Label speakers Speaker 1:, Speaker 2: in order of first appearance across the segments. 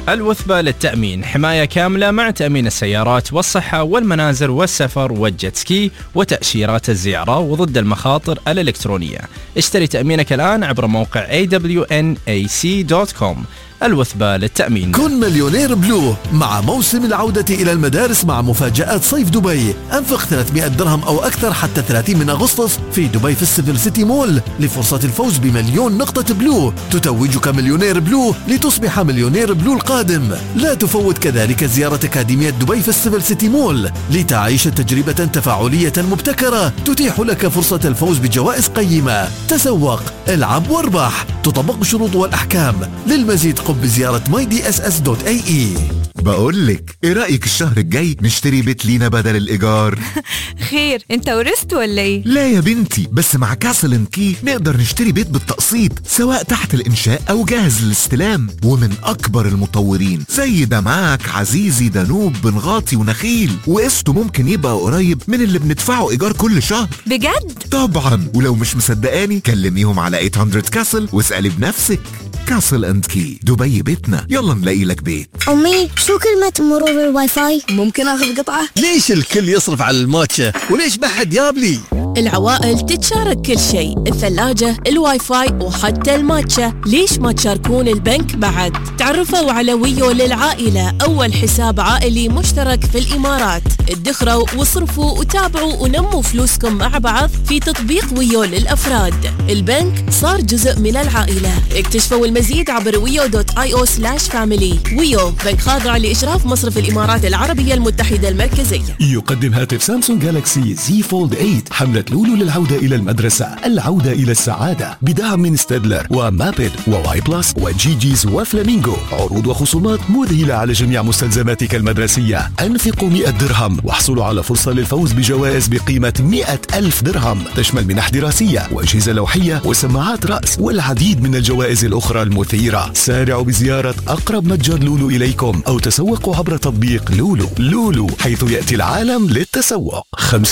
Speaker 1: الوثبة للتأمين، حماية كاملة مع تأمين السيارات والصحة والمنازل والسفر والجيت سكي وتأشيرات الزيارة وضد المخاطر الإلكترونية. اشتري تأمينك الآن عبر موقع awnac.com. الوثبة للتأمين.
Speaker 2: كن مليونير بلو مع موسم العودة إلى المدارس مع مفاجآت صيف دبي. أنفق 300 درهم أو أكثر حتى 30 من أغسطس في دبي فيستيفال سيتي مول لفرصة الفوز بمليون نقطة بلو تتوجك مليونير بلو لتصبح مليونير بلو القادم. لا تفوت كذلك زيارة أكاديمية دبي فيستيفال سيتي مول لتعيش تجربة تفاعلية مبتكرة تتيح لك فرصة الفوز بجوائز قيمة. تسوق، العب واربح. تطبق الشروط والأحكام. للمزيد قم بزيارة mydss.ae.
Speaker 3: بقولك ايه رأيك الشهر الجاي نشتري بيت لينا بدل الإيجار؟
Speaker 4: خير، انت ورثت ولا ايه؟
Speaker 3: لا يا بنتي، بس مع كاسل اند كي نقدر نشتري بيت بالتقسيط سواء تحت الإنشاء أو جاهز للاستلام، ومن أكبر المطورين زي دمعك، عزيزي، دانوب، بنغاطي ونخيل، وقسطه ممكن يبقى قريب من اللي بندفعه إيجار كل شهر.
Speaker 4: بجد؟
Speaker 3: طبعا، ولو مش مصدقاني كلميهم على 800 كاسل واسألي بنفسك. كاسل اند كي، دبي بيتنا، يلا نلاقي لك بيت.
Speaker 5: أمي، شو كلمة مرور الواي فاي؟
Speaker 6: ممكن أخذ قطعة؟
Speaker 2: ليش الكل يصرف على الماتشة وليش ما حد يابلي؟
Speaker 6: العوائل تتشارك كل شيء، الثلاجة، الواي فاي وحتى الماتشة. ليش ما تشاركون البنك بعد؟ تعرفوا على ويو للعائلة، أول حساب عائلي مشترك في الإمارات. ادخروا واصرفوا وتابعوا ونموا فلوسكم مع بعض في تطبيق ويو للأفراد. البنك صار جزء من العائلة. اكتشفوا المزيد عبر wio.io/family. ويو بنك خاضع لإشراف مصرف الإمارات العربية المتحدة المركزية.
Speaker 7: يقدم هاتف سامسونج جالاكسي زي فولد 8 حملة لولو للعودة إلى المدرسة، العودة إلى السعادة، بدعم من ستيدلر ومابد وواي بلس وجي جيز وفلامينغو. عروض وخصومات مذهلة على جميع مستلزماتك المدرسية. أنفقوا 100 درهم واحصلوا على فرصة للفوز بجوائز بقيمة 100,000 درهم، تشمل منح دراسية وأجهزة لوحية وسماعات رأس والعديد من الجوائز الأخرى المثيرة. سارعوا بزيارة أقرب متجر لولو إليكم أو تسوقوا عبر تطبيق لولو. لولو، حيث يأتي العالم للتسوق.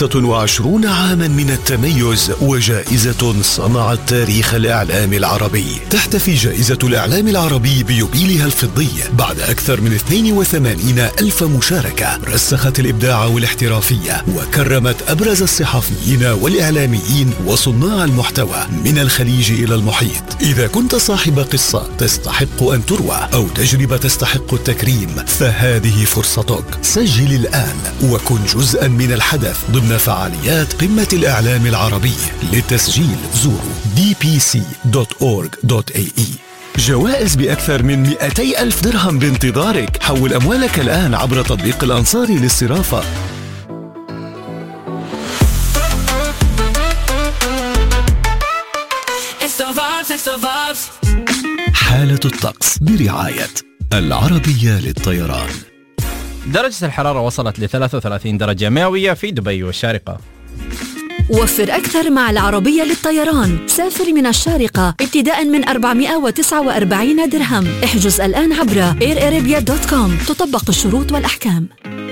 Speaker 7: 25 عاما من التميز وجائزة صنعت تاريخ الإعلام العربي. تحتفي جائزة الإعلام العربي بيوبيلها الفضي بعد أكثر من 82,000 مشاركة. رسخت الإبداع والاحترافية وكرمت أبرز الصحفيين والإعلاميين وصناع المحتوى من الخليج إلى المحيط. إذا كنت صاحب قصة تستحق أن تروى أو تجربة تستحق التكريم، فهذه فرصتك. سجل الآن وكن جزءا من الحدث ضمن فعاليات قمة الإعلام العربي. للتسجيل زوروا dpc.org.ae. جوائز بأكثر من 200,000 درهم بانتظارك. حول أموالك الآن عبر تطبيق الأنصاري للصرافة. حالة الطقس برعاية العربية للطيران.
Speaker 1: درجة الحرارة وصلت ل 33 درجة مئوية في دبي والشارقة.
Speaker 8: وفر أكثر مع العربية للطيران. سافر من الشارقة ابتداء من 449 درهم. احجز الآن عبر airarabia.com. تطبق الشروط والأحكام.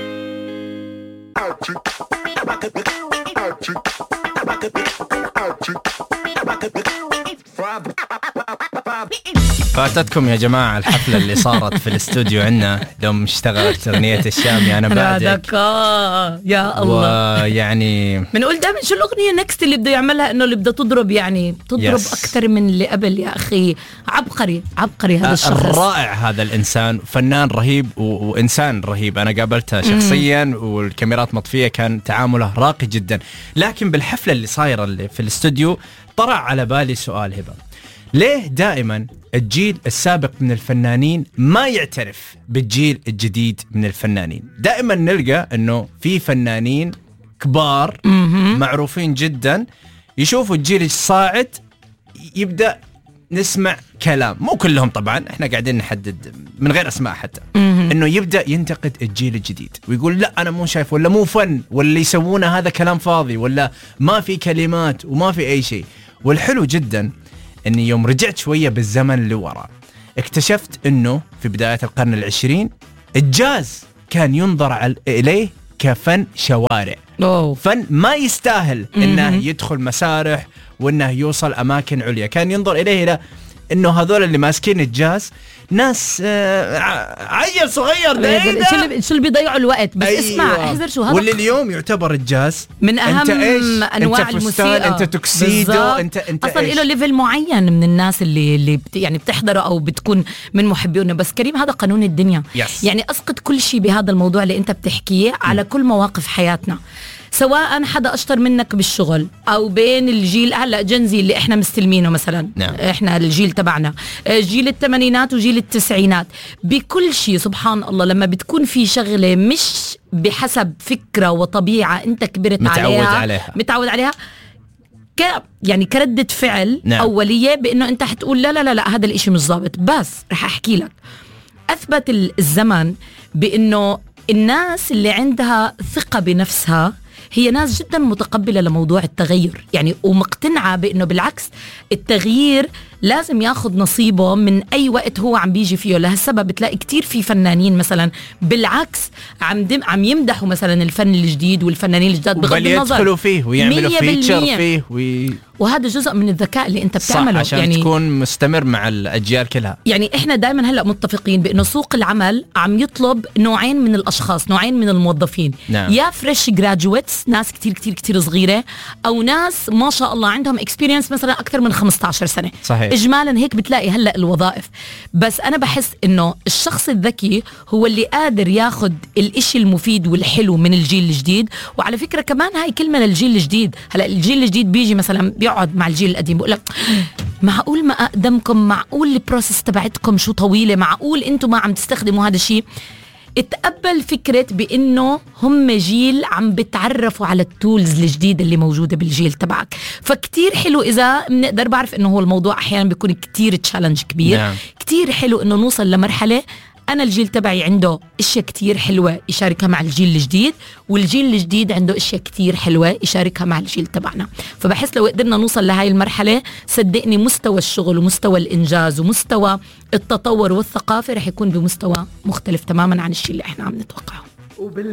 Speaker 1: فاتتكم يا جماعة الحفلة اللي صارت في الاستوديو عنا لما اشتغلت أغنية الشامي أنا بعدك.
Speaker 6: يا الله.
Speaker 1: ويعني
Speaker 6: بنقول دائما شو الأغنية نكست اللي بده يعملها، إنه اللي بده تضرب، يعني تضرب أكثر من اللي قبل. يا أخي عبقري عبقري هذا الشخص.
Speaker 1: رائع هذا الإنسان، فنان رهيب وإنسان رهيب. أنا قابلته شخصيا والكاميرات مطفية، كان تعامله راقي جدا. لكن بالحفلة اللي صايرة اللي في الاستوديو طرع على بالي سؤال هبة. ليه دائما الجيل السابق من الفنانين ما يعترف بالجيل الجديد من الفنانين؟ دائما نلقى انه في فنانين كبار معروفين جدا يشوفوا الجيل الصاعد يبدأ نسمع كلام، مو كلهم طبعا، احنا قاعدين نحدد من غير اسماء حتى، انه يبدأ ينتقد الجيل الجديد ويقول لا انا مو شايف، ولا مو فن، ولا اللي يسوونه هذا كلام فاضي، ولا ما في كلمات وما في اي شيء. والحلو جدا اني يوم رجعت شوية بالزمن لورا اكتشفت انه في بداية القرن العشرين الجاز كان ينظر اليه كفن شوارع. فن ما يستاهل انه يدخل مسارح وانه يوصل اماكن عليا، كان ينظر اليه الى انه هذول اللي ماسكين الجاز ناس عيل صغير ده
Speaker 9: شو اللي بيضيعوا الوقت بس.
Speaker 1: أيوة.
Speaker 9: اسمع احذر شو هذا،
Speaker 1: واللي اليوم يعتبر الجاز
Speaker 9: من اهم انواع الموسيقى.
Speaker 1: انت توكسيدو، انت
Speaker 9: اصلا له ليفل معين من الناس اللي يعني بتحضره او بتكون من محبينه. بس كريم هذا قانون الدنيا. يعني اسقط كل شيء بهذا الموضوع اللي انت بتحكيه على كل مواقف حياتنا، سواء حدا أشطر منك بالشغل أو بين الجيل هلأ جنزي اللي إحنا مستلمينه مثلا.
Speaker 1: نعم.
Speaker 9: إحنا الجيل تبعنا جيل الثمانينات وجيل التسعينات، بكل شيء سبحان الله لما بتكون في شغلة مش بحسب فكرة وطبيعة أنت كبرت متعود عليها يعني كردة فعل.
Speaker 1: نعم.
Speaker 9: أولية بأنه أنت حتقول لا لا لا, لا هذا الإشي مش ضابط. بس رح أحكي لك أثبت الزمن بأنه الناس اللي عندها ثقة بنفسها هي ناس جدا متقبلة لموضوع التغير، يعني ومقتنعة بأنه بالعكس التغيير لازم ياخد نصيبه من أي وقت هو عم بيجي فيه. لهالسبب بتلاقي كتير في فنانين مثلا بالعكس عم يمدحوا مثلا الفن الجديد والفنانين الجداد بغض النظر
Speaker 1: يدخلوا فيه ويعملوا فيتشر فيه وهذا جزء من الذكاء اللي انت بتعمله عشان يعني تكون مستمر مع الأجيال كلها.
Speaker 9: يعني احنا دائما هلأ متفقين بأنه سوق العمل عم يطلب نوعين من الأشخاص، نوعين من الموظفين.
Speaker 1: نعم.
Speaker 9: يا فريش جراجويتس، ناس كتير كتير كتير صغيرة، أو ناس ما شاء الله عندهم اكسبيرينس مثلا أكثر من 15 سنة.
Speaker 1: صحيح.
Speaker 9: إجمالا هيك بتلاقي هلأ الوظائف. بس أنا بحس إنه الشخص الذكي هو اللي قادر ياخد الإشي المفيد والحلو من الجيل الجديد. وعلى فكرة كمان هاي كلمة للجيل الجديد. هلأ الجيل الجديد بيجي مثلا بيقعد مع الجيل القديم بقول لك معقول ما أقدمكم، معقول البروسيس تبعتكم شو طويلة، معقول أنتم ما عم تستخدموا هذا الشيء. اتقبل فكرة بأنه هم جيل عم بتعرفوا على التولز الجديدة اللي موجودة بالجيل تبعك. فكتير حلو إذا بنقدر، بعرف أنه هو الموضوع أحيانا بيكون كتير تشالنج كبير.
Speaker 1: نعم.
Speaker 9: كتير حلو أنه نوصل لمرحلة أنا الجيل تبعي عنده إشياء كتير حلوة يشاركها مع الجيل الجديد، والجيل الجديد عنده إشياء كتير حلوة يشاركها مع الجيل تبعنا. فبحس لو قدرنا نوصل لهاي المرحلة صدقني مستوى الشغل ومستوى الإنجاز ومستوى التطور والثقافة رح يكون بمستوى مختلف تماما عن الشيء اللي إحنا عم نتوقعه.